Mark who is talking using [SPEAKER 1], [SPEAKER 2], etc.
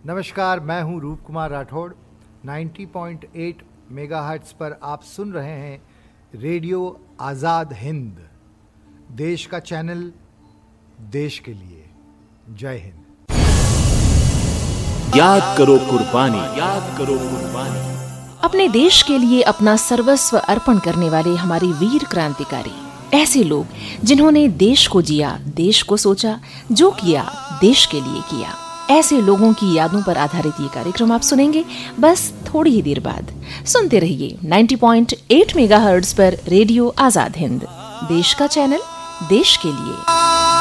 [SPEAKER 1] नमस्कार, मैं हूं रूप कुमार राठौड़। 90.8 मेगाहर्ट्ज़ पर आप सुन रहे हैं रेडियो आज़ाद हिंद, देश का चैनल, देश के लिए। जय हिंद।
[SPEAKER 2] याद करो कुर्बानी, याद करो कुर्बानी।
[SPEAKER 3] अपने देश के लिए अपना सर्वस्व अर्पण करने वाले हमारे वीर क्रांतिकारी, ऐसे लोग जिन्होंने देश को जिया, देश को सोचा, जो किया देश के लिए किया, ऐसे लोगों की यादों पर आधारित ये कार्यक्रम आप सुनेंगे बस थोड़ी ही देर बाद। सुनते रहिए 90.8 मेगाहर्ट्ज़ पर रेडियो आजाद हिंद, देश का चैनल, देश के लिए।